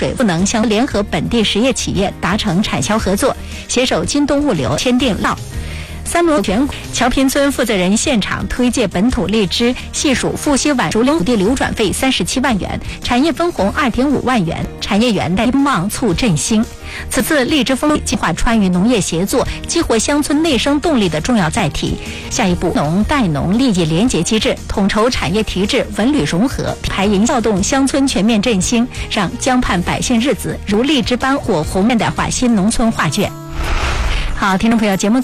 水赋能相联合本地实业企业达成产销合作，携手京东物流签订三罗卷桥坪村负责人现场推介本土荔枝细数富硒晚竹林土地流转费37万元，产业分红2.5万元，产业园带望促振兴。此次荔枝峰计划川渝农业协作激活乡村内生动力的重要载体。下一步，农代农利益联结机制，统筹产业提质、文旅融合，排营调动乡村全面振兴，让江畔百姓日子如荔枝般火红现代化新农村画卷。好，听众朋友，节目